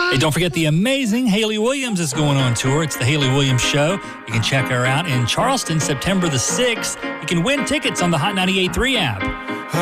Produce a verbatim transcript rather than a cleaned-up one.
Hey, don't forget the amazing Hayley Williams is going on tour. It's the Hayley Williams Show. You can check her out in Charleston, September the sixth. You can win tickets on the Hot ninety-eight point three app.